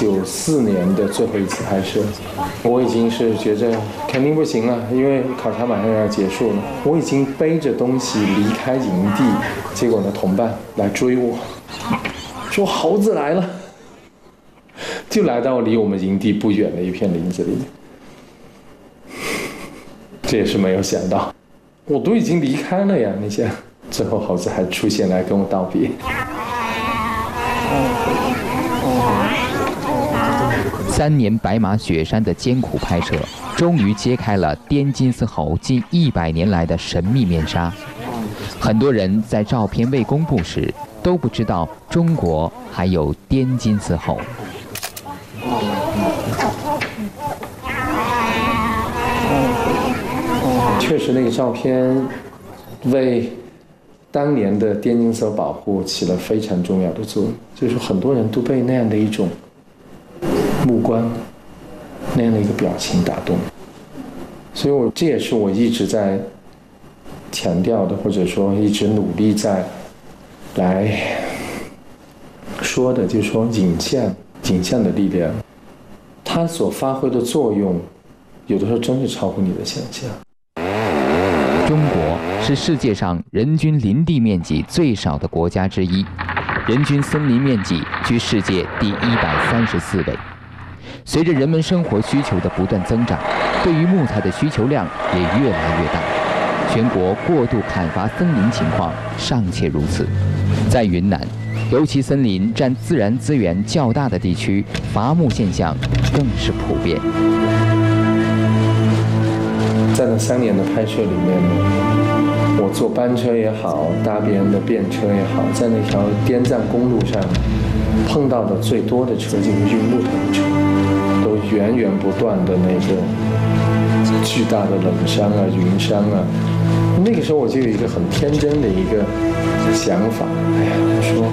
94年的最后一次拍摄，我已经是觉着肯定不行了，因为考察马上要结束了，我已经背着东西离开营地，结果呢，同伴来追我，说猴子来了，就来到离我们营地不远的一片林子里面。这也是没有想到，我都已经离开了呀，你想，最后猴子还出现来跟我道别。 3年白马雪山的艰苦拍摄，终于揭开了滇金丝猴近100年来的神秘面纱。很多人在照片未公布时都不知道中国还有滇金丝猴。 确实，那个照片为当年的滇金丝猴保护起了非常重要的作用，就是很多人都被那样的一种目光、那样的一个表情打动，所以这也是我一直在强调的，或者说一直努力在来说的，就是说影像的力量，它所发挥的作用，有的时候真是超乎你的想象。 中国是世界上人均林地面积最少的国家之一，人均森林面积居世界第134位。随着人们生活需求的不断增长，对于木材的需求量也越来越大。全国过度砍伐森林情况尚且如此，在云南，尤其森林占自然资源较大的地区，伐木现象更是普遍。 在那3年的拍摄里面呢，我坐班车也好，搭别人的便车也好，在那条滇藏公路上碰到的最多的车就是运木头的车，都源源不断的那个巨大的冷杉啊、云杉啊。那个时候我就有一个很天真的一个想法，哎呀，我说，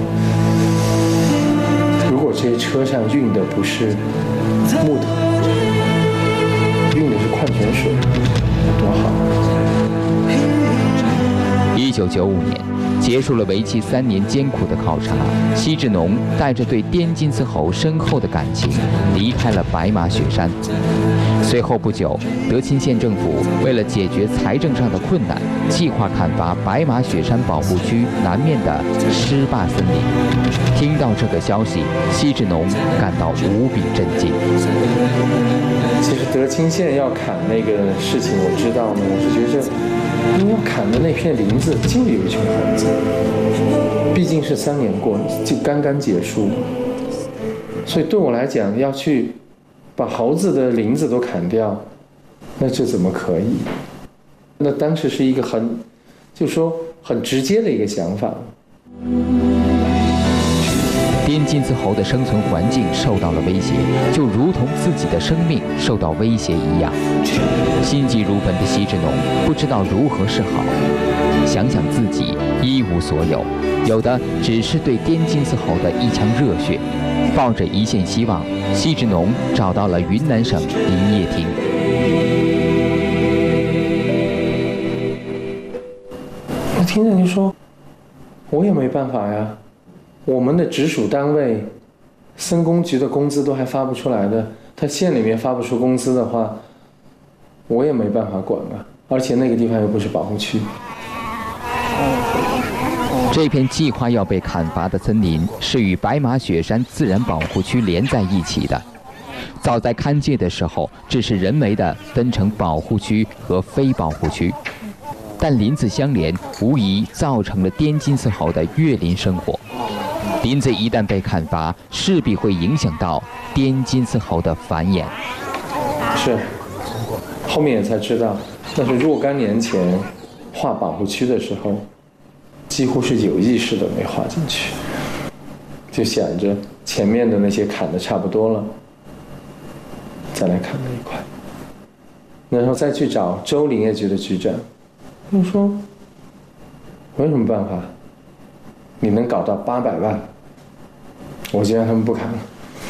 如果这些车上运的不是木头，运的是矿泉水，多好 ！1995年，结束了为期3年艰苦的考察，奚志农带着对滇金丝猴深厚的感情，离开了白马雪山。随后不久，德钦县政府为了解决财政上的困难，计划砍伐白马雪山保护区南面的湿坝森林。听到这个消息，奚志农感到无比震惊。 其实德钦县要砍那个事情，我知道呢，我是觉着，因为我砍的那片林子就有一群猴子，毕竟是3年过，就刚刚结束，所以对我来讲，要去把猴子的林子都砍掉，那这怎么可以？那当时是一个就是说很直接的一个想法。 滇金丝猴的生存环境受到了威胁，就如同自己的生命受到威胁一样。心急如焚的奚志农不知道如何是好，想想自己一无所有，有的只是对滇金丝猴的一腔热血。抱着一线希望，奚志农找到了云南省林业厅。 我听着就说，我也没办法呀，我们的直属单位，森工局的工资都还发不出来的，他县里面发不出工资的话，我也没办法管啊。而且那个地方又不是保护区。 这片计划要被砍伐的森林是与白马雪山自然保护区连在一起的。早在勘界的时候，只是人为的分成保护区和非保护区，但林子相连，无疑造成了滇金丝猴的越林生活。林子一旦被砍伐，势必会影响到滇金丝猴的繁衍。 是，后面也才知道，那是若干年前划保护区的时候，几乎是有意识的没划进去，就想着前面的那些砍的差不多了，再来砍那一块。然后再去找州林业局的局长，就说我有什么办法？你能搞到800万，我就让他们不砍了。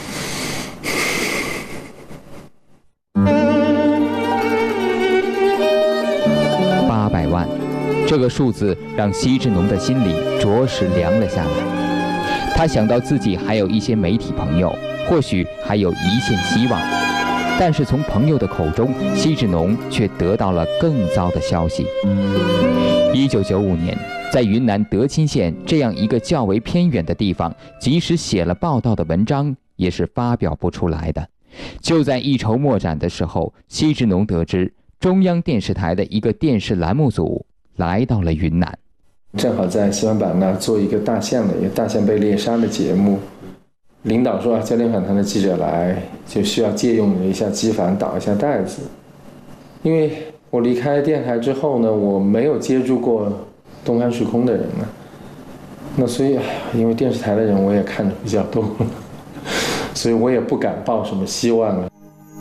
800万，这个数字让奚志农的心里着实凉了下来。他想到自己还有一些媒体朋友， 或许还有一线希望。但是从朋友的口中，奚志农却得到了更糟的消息。1995年，在云南德钦县这样一个较为偏远的地方，即使写了报道的文章，也是发表不出来的。就在一筹莫展的时候，奚志农得知中央电视台的一个电视栏目组来到了云南， 正好在西双版纳做一个大象被猎杀的节目。领导说焦点访谈的记者来，就需要借用一下机房导一下带子。因为我离开电台之后呢，我没有接触过东方时空的人了，那所以因为电视台的人我也看得比较多，所以我也不敢抱什么希望了。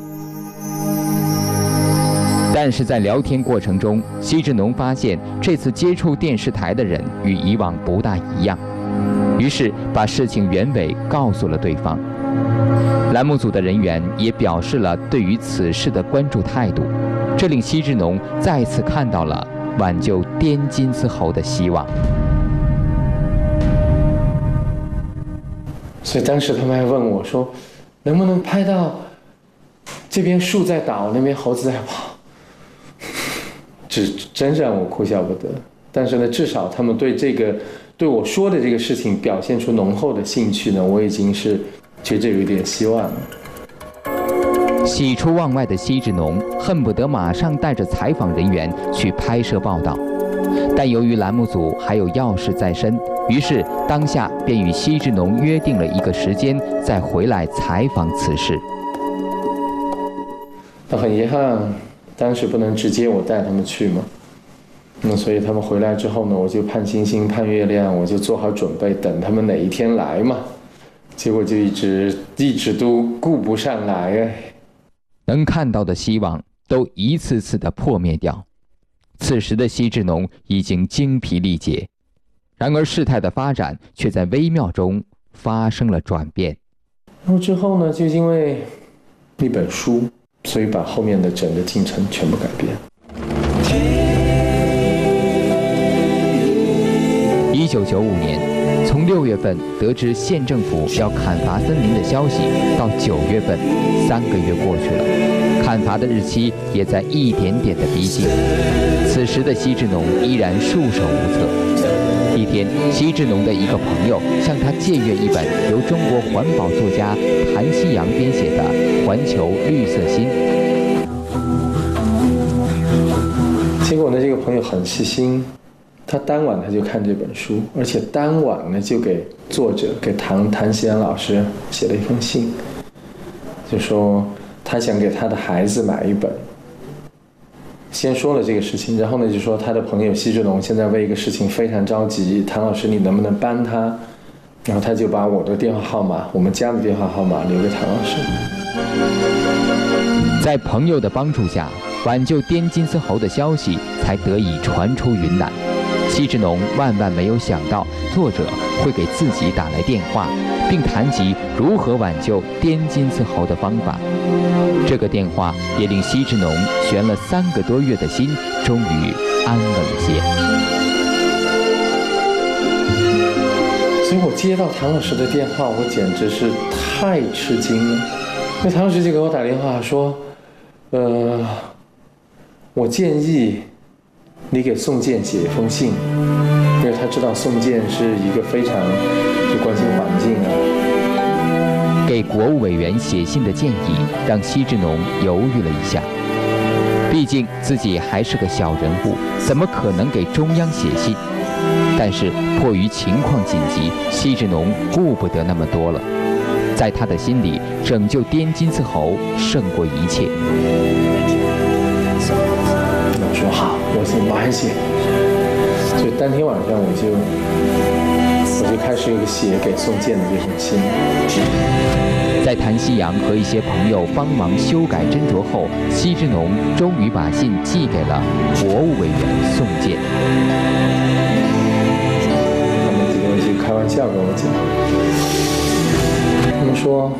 但是在聊天过程中，奚志农发现这次接触电视台的人与以往不大一样，于是把事情原委告诉了对方。栏目组的人员也表示了对于此事的关注态度，这令奚志农再次看到了挽救滇金丝猴的希望。 所以当时他们还问我说，能不能拍到这边树在倒，那边猴子在跑？真让我哭笑不得。但是呢，至少他们对我说的这个事情表现出浓厚的兴趣呢，我已经是觉着有一点希望了。 喜出望外的奚志农恨不得马上带着采访人员去拍摄报道，但由于栏目组还有要事在身，于是当下便与奚志农约定了一个时间，再回来采访此事。 那很遗憾，当时不能直接我带他们去嘛。那所以他们回来之后呢，我就盼星星盼月亮，我就做好准备等他们哪一天来嘛。结果就一直都顾不上来哎。 能看到的希望都一次次的破灭掉。此时的奚志农已经精疲力竭，然而事态的发展却在微妙中发生了转变。 然后之后呢，就因为一本书，所以把后面的整个进程全部改变。 1995年，从6月份得知县政府要砍伐森林的消息，到9月份，3个月过去了，砍伐的日期也在一点点的逼近。此时的奚志农依然束手无策。一天，奚志农的一个朋友向他借阅一本由中国环保作家谭希阳编写的《环球绿色心》。 结果呢，这个朋友很细心。他当晚他就看这本书，而且当晚呢就给作者给谭希阳老师写了一封信，就说他想给他的孩子买一本。先说了这个事情，然后呢就说他的朋友奚志农现在为一个事情非常着急，谭老师你能不能帮他？然后他就把我的电话号码，我们家的电话号码留给谭老师。 在朋友的帮助下，挽救滇金丝猴的消息才得以传出云南。奚志农万万没有想到，作者会给自己打来电话，并谈及如何挽救滇金丝猴的方法。这个电话也令奚志农悬了3个多月的心终于安稳些。 所以我接到谭老师的电话，我简直是太吃惊了。那谭老师就给我打电话说，我建议你给宋健写一封信，因为他知道宋健是一个非常就关心环境啊。 给国务委员写信的建议让奚志农犹豫了一下，毕竟自己还是个小人物，怎么可能给中央写信？但是迫于情况紧急，奚志农顾不得那么多了。在他的心里，拯救滇金丝猴胜过一切。 我说好，我是马上写。所以当天晚上我就开始写给宋健的这封信。 在谭希阳和一些朋友帮忙修改斟酌后，奚志农终于把信寄给了国务委员宋健。 他们几个人就开玩笑跟我讲，他们说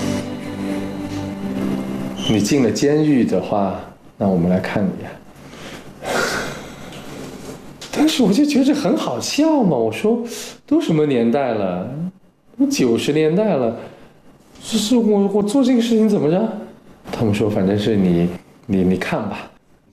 你进了监狱的话，那我们来看你呀。当时我就觉得很好笑嘛，我说都什么年代了，都90年代了， 是我做这个事情怎么着？他们说反正是你看吧。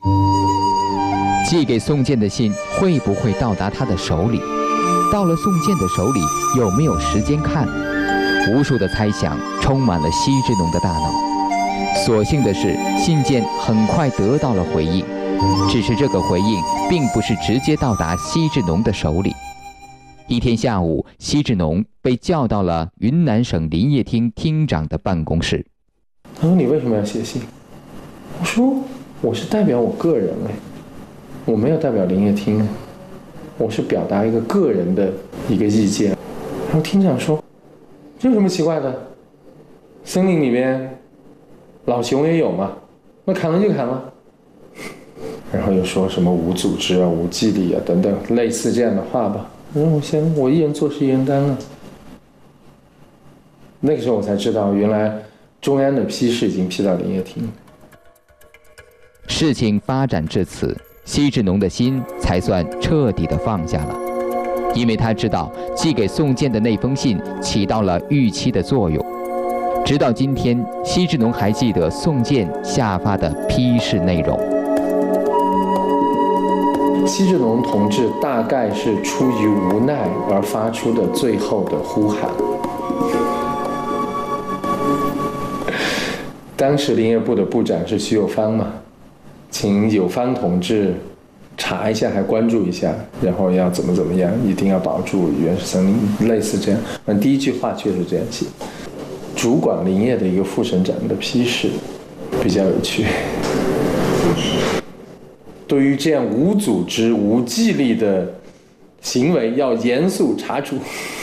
寄给宋建的信会不会到达他的手里？到了宋建的手里，有没有时间看？无数的猜想充满了奚志农的大脑。所幸的是，信件很快得到了回应，只是这个回应并不是直接到达奚志农的手里。一天下午，奚志农被叫到了云南省林业厅厅长的办公室。 他说：“你为什么要写信？”我说：“我是代表我个人我没有代表林业厅我是表达一个个人的一个意见。”然后厅长说：“这有什么奇怪的？森林里面老熊也有嘛，那砍了就砍了。”然后又说什么无组织啊、无纪律啊等等类似这样的话吧。然后我一人做事一人担了。那个时候我才知道，原来中央的批示已经批到林业厅。 事情发展至此，奚志农的心才算彻底的放下了，因为他知道寄给宋建的那封信起到了预期的作用。直到今天，奚志农还记得宋建下发的批示内容。 奚志农同志大概是出于无奈而发出的最后的呼喊。当时林业部的部长是徐有芳嘛，请有芳同志查一下，还关注一下，然后要怎么样，一定要保住原始森林，类似这样。第一句话确实这样写。主管林业的一个副省长的批示比较有趣。对于这样无组织、无纪律的行为，要严肃查处。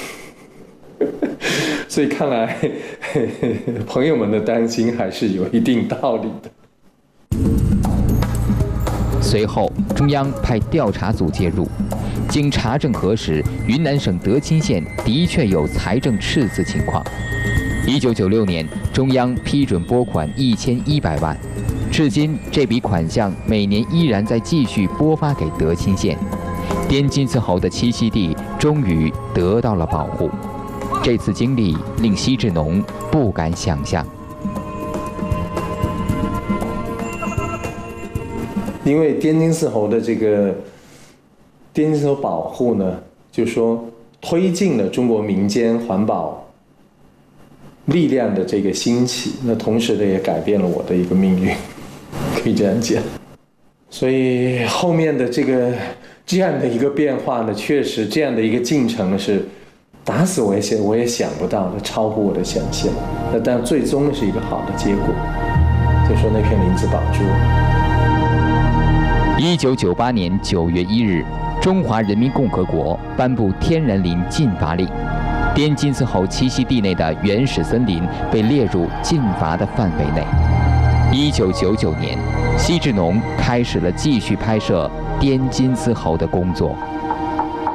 所以看来，朋友们的担心还是有一定道理的。 随后，中央派调查组介入，经查证核实，云南省德钦县的确有财政赤字情况。1996年，中央批准拨款1100万。至今，这笔款项每年依然在继续拨发给德钦县，滇金丝猴的栖息地终于得到了保护。这次经历令奚志农不敢想象， 因为滇金丝猴的这个滇金丝猴保护呢，就是说推进了中国民间环保力量的这个兴起，那同时的也改变了我的一个命运。可以这样讲，所以后面的这样的一个变化呢，确实这样的一个进程呢，是打死我也想不到的，超乎我的想象。那但最终是一个好的结果，就说那片林子保住了。 1998年9月1日，中华人民共和国颁布天然林禁伐令，滇金丝猴栖息地内的原始森林被列入禁伐的范围内。1999年，奚志农开始了继续拍摄滇金丝猴的工作。